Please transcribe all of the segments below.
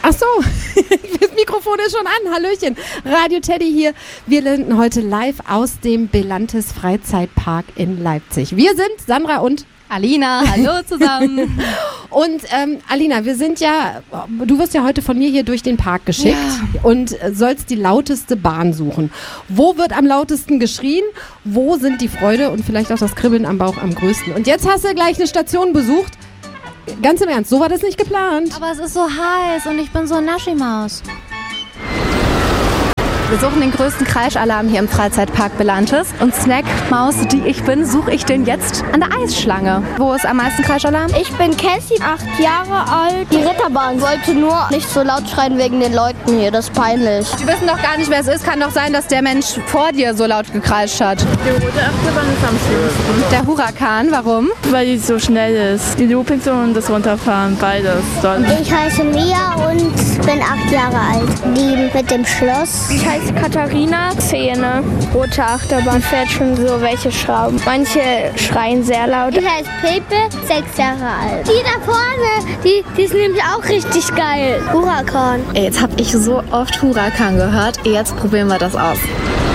Ach so, das Mikrofon ist schon an. Hallöchen, Radio Teddy hier. Wir senden heute live aus dem Belantes Freizeitpark in Leipzig. Wir sind Sandra und Alina, hallo zusammen. Und Alina, du wirst ja heute von mir hier durch den Park geschickt und sollst die lauteste Bahn suchen. Wo wird am lautesten geschrien? Wo sind die Freude und vielleicht auch das Kribbeln am Bauch am größten? Und jetzt hast du gleich eine Station besucht. Ganz im Ernst, so war das nicht geplant. Aber es ist so heiß und ich bin so ein Naschimaus. Wir suchen den größten Kreischalarm hier im Freizeitpark Belantes. Und Snackmaus, die ich bin, suche ich den jetzt an der Eisschlange. Wo ist am meisten Kreischalarm? Ich bin Cassie, 8 Jahre alt. Die Ritterbahn wollte nur nicht so laut schreien wegen den Leuten hier, das ist peinlich. Die wissen doch gar nicht, wer es ist. Kann doch sein, dass der Mensch vor dir so laut gekreischt hat. Die rote Achterbahn ist am schlimmsten. Der Huracan, warum? Weil die so schnell ist. Die Loopingzone und das Runterfahren, beides. Dort. Ich heiße Mia und bin 8 Jahre alt. Die mit dem Schloss. Ich heiße Katharina, 10. Rote Achterbahn fährt schon so welche Schrauben. Manche schreien sehr laut. Ich heiße Pepe, 6 Jahre alt. Die da vorne, die ist nämlich auch richtig geil. Huracan. Jetzt habe ich so oft Huracan gehört. Jetzt probieren wir das aus.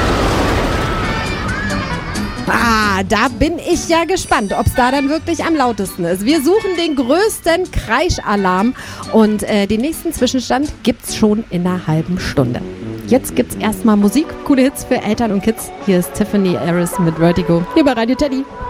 Da bin ich ja gespannt, ob es da dann wirklich am lautesten ist. Wir suchen den größten Kreischalarm und den nächsten Zwischenstand gibt's schon in einer halben Stunde. Jetzt gibt's erstmal Musik, coole Hits für Eltern und Kids. Hier ist Tiffany Harris mit Vertigo, hier bei Radio Teddy.